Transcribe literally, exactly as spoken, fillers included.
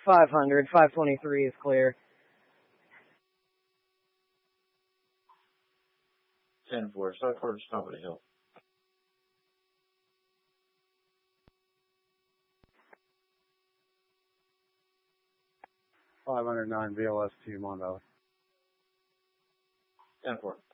five hundred, five twenty-three is clear. ten four, start towards the top of the hill. five hundred nine V L S two, Mon Valley. ten four.